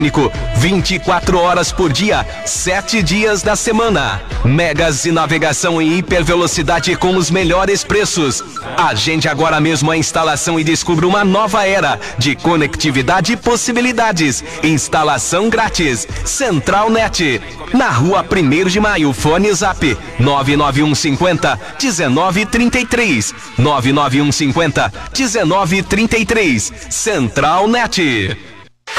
24 horas por dia, 7 dias da semana. Megas e navegação em hipervelocidade com os melhores preços. Agende agora mesmo a instalação e descubra uma nova era de conectividade e possibilidades. Instalação grátis. Central Net. Na rua 1º de Maio, fone Zap 99150 1933. 99150 1933. Central Net.